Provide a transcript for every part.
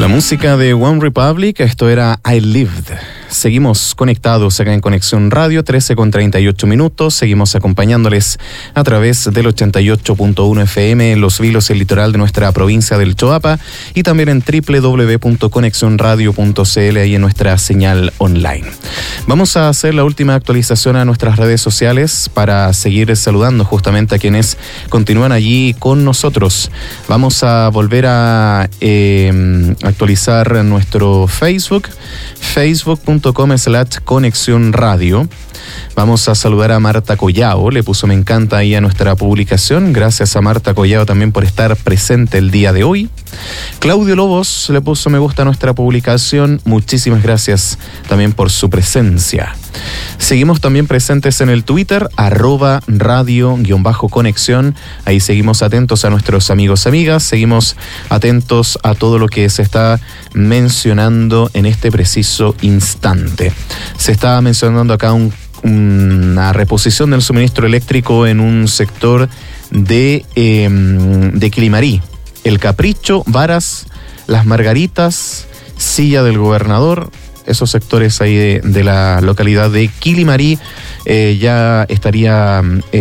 La música de One Republic, esto era I Lived. Seguimos conectados acá en Conexión Radio, 13:38. Seguimos acompañándoles a través del 88.1 FM en Los Vilos, el litoral de nuestra provincia del Choapa, y también en www.conexionradio.cl, ahí en nuestra señal online. Vamos a hacer la última actualización a nuestras redes sociales para seguir saludando justamente a quienes continúan allí con nosotros. Vamos a volver a actualizar nuestro Facebook, facebook.com/Conexión Radio. Vamos a saludar a Marta Collao, le puso me encanta ahí a nuestra publicación. Gracias a Marta Collao también por estar presente el día de hoy. Claudio Lobos le puso me gusta a nuestra publicación. Muchísimas gracias también por su presencia. Seguimos también presentes en el Twitter, @radio_conexión. Ahí seguimos atentos a nuestros amigos, amigas. Seguimos atentos a todo lo que se está mencionando en este preciso instante. Se está mencionando acá una reposición del suministro eléctrico en un sector de Quilimarí. El Capricho, Varas, Las Margaritas, Silla del Gobernador. Esos sectores ahí de la localidad de Quilimarí ya estaría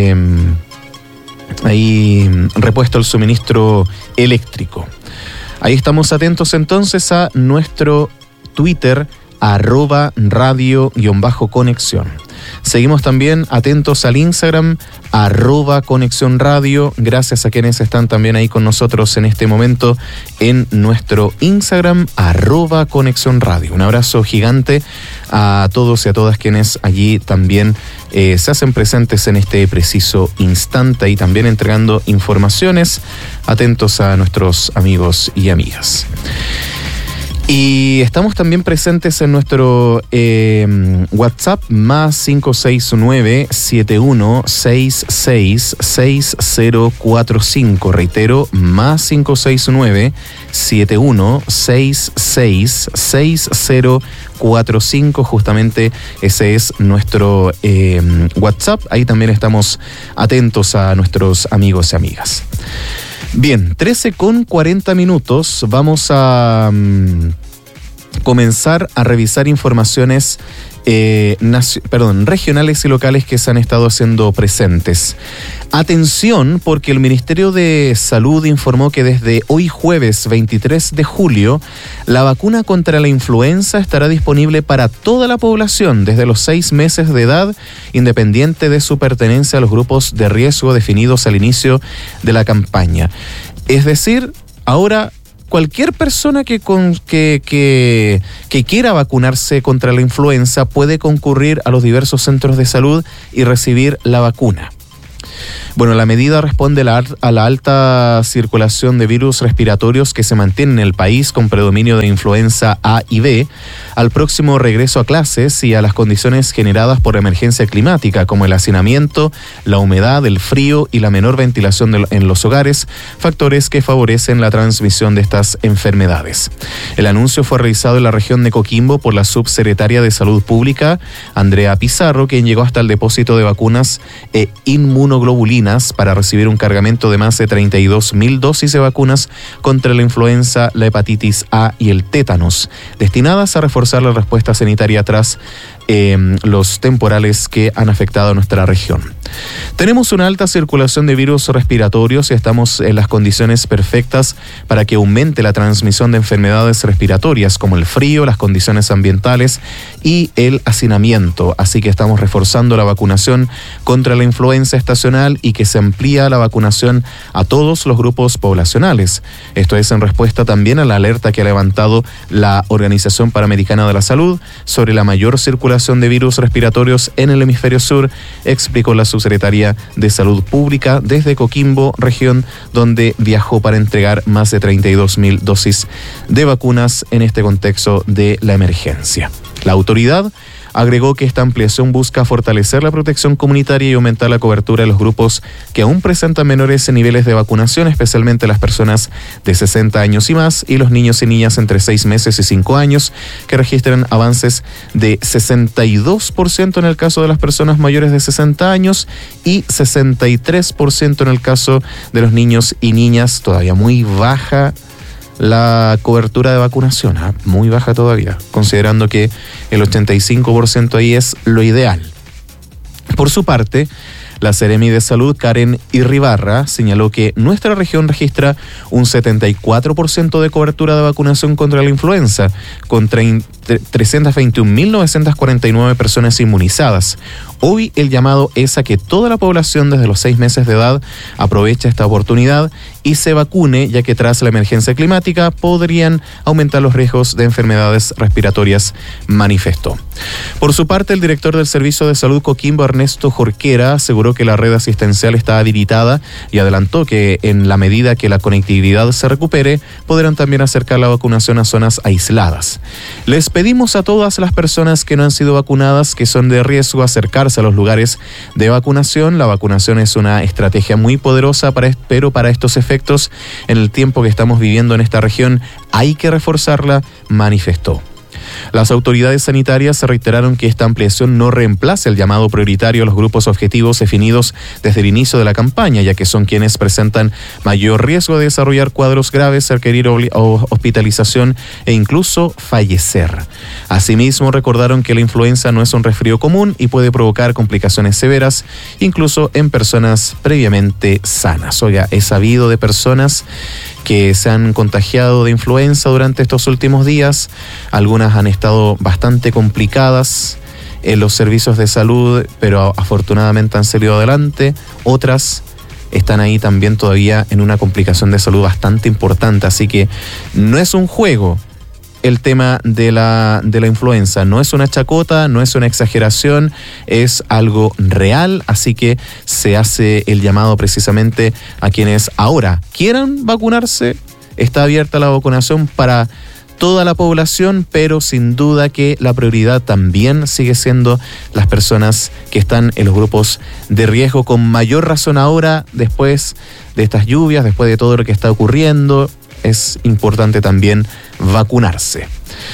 ahí repuesto el suministro eléctrico. Ahí estamos atentos entonces a nuestro Twitter, @radio_conexión. Seguimos también atentos al Instagram, @Conexión Radio. Gracias a quienes están también ahí con nosotros en este momento en nuestro Instagram, @Conexión Radio. Un abrazo gigante a todos y a todas quienes allí también se hacen presentes en este preciso instante y también entregando informaciones. Atentos a nuestros amigos y amigas. Y estamos también presentes en nuestro WhatsApp, +569-71666045. Reitero, +569-71666045. Justamente ese es nuestro WhatsApp. Ahí también estamos atentos a nuestros amigos y amigas. Bien, 13:40. Vamos a comenzar a revisar informaciones regionales y locales que se han estado haciendo presentes. Atención, porque el Ministerio de Salud informó que desde hoy jueves 23 de julio, la vacuna contra la influenza estará disponible para toda la población desde los 6 meses de edad, independiente de su pertenencia a los grupos de riesgo definidos al inicio de la campaña. Es decir, ahora cualquier persona que quiera vacunarse contra la influenza puede concurrir a los diversos centros de salud y recibir la vacuna. Bueno, la medida responde a la alta circulación de virus respiratorios que se mantiene en el país con predominio de influenza A y B, al próximo regreso a clases y a las condiciones generadas por emergencia climática como el hacinamiento, la humedad, el frío y la menor ventilación en los hogares, factores que favorecen la transmisión de estas enfermedades. El anuncio fue realizado en la región de Coquimbo por la subsecretaria de Salud Pública, Andrea Pizarro, quien llegó hasta el depósito de vacunas e inmunoglobulinas para recibir un cargamento de más de 32.000 dosis de vacunas contra la influenza, la hepatitis A y el tétanos, destinadas a reforzar la respuesta sanitaria tras los temporales que han afectado a nuestra región. Tenemos una alta circulación de virus respiratorios y estamos en las condiciones perfectas para que aumente la transmisión de enfermedades respiratorias como el frío, las condiciones ambientales y el hacinamiento. Así que estamos reforzando la vacunación contra la influenza estacional y que se amplía la vacunación a todos los grupos poblacionales. Esto es en respuesta también a la alerta que ha levantado la Organización Panamericana de la Salud sobre la mayor circulación de virus respiratorios en el hemisferio sur, explicó la subsecretaria de Salud Pública desde Coquimbo, región donde viajó para entregar más de 32.000 dosis de vacunas en este contexto de la emergencia. La autoridad agregó que esta ampliación busca fortalecer la protección comunitaria y aumentar la cobertura de los grupos que aún presentan menores niveles de vacunación, especialmente las personas de 60 años y más y los niños y niñas entre 6 meses y 5 años, que registran avances de 62% en el caso de las personas mayores de 60 años y 63% en el caso de los niños y niñas, todavía muy baja la cobertura de vacunación, muy baja todavía, considerando que el 85% ahí es lo ideal. Por su parte, la Seremi de Salud, Karen Irribarra, señaló que nuestra región registra un 74% de cobertura de vacunación contra la influenza, con 321.949 personas inmunizadas. Hoy el llamado es a que toda la población desde los 6 meses de edad aproveche esta oportunidad y se vacune, ya que tras la emergencia climática podrían aumentar los riesgos de enfermedades respiratorias, manifestó. Por su parte, el director del Servicio de Salud Coquimbo, Ernesto Jorquera, aseguró que la red asistencial está habilitada y adelantó que en la medida que la conectividad se recupere, podrán también acercar la vacunación a zonas aisladas. Les pedimos a todas las personas que no han sido vacunadas, que son de riesgo, acercarse a los lugares de vacunación. La vacunación es una estrategia muy poderosa, pero para estos efectos, en el tiempo que estamos viviendo en esta región, hay que reforzarla, manifestó. Las autoridades sanitarias reiteraron que esta ampliación no reemplaza el llamado prioritario a los grupos objetivos definidos desde el inicio de la campaña, ya que son quienes presentan mayor riesgo de desarrollar cuadros graves, requerir hospitalización e incluso fallecer. Asimismo, recordaron que la influenza no es un resfrío común y puede provocar complicaciones severas, incluso en personas previamente sanas. Oiga, he sabido de personas que se han contagiado de influenza durante estos últimos días. Algunas han estado bastante complicadas en los servicios de salud, pero afortunadamente han salido adelante. Otras están ahí también todavía en una complicación de salud bastante importante. Así que no es un juego el tema de la influenza, no es una chacota, no es una exageración, es algo real, así que se hace el llamado precisamente a quienes ahora quieran vacunarse. Está abierta la vacunación para toda la población, pero sin duda que la prioridad también sigue siendo las personas que están en los grupos de riesgo, con mayor razón ahora, después de estas lluvias, después de todo lo que está ocurriendo. Es importante también vacunarse.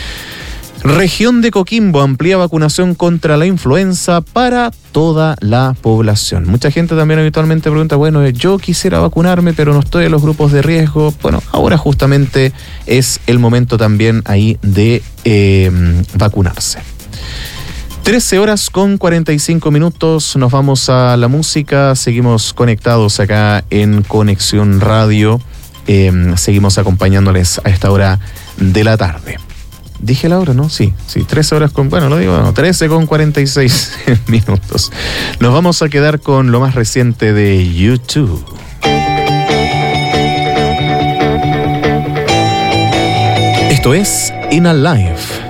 Región de Coquimbo amplía vacunación contra la influenza para toda la población. Mucha gente también habitualmente pregunta, bueno, yo quisiera vacunarme, pero no estoy en los grupos de riesgo. Bueno, ahora justamente es el momento también ahí de vacunarse. 13:45, nos vamos a la música, seguimos conectados acá en Conexión Radio. Seguimos acompañándoles a esta hora de la tarde. Dije la hora, ¿no? Sí, 13:46 minutos. Nos vamos a quedar con lo más reciente de YouTube. Esto es In a Life.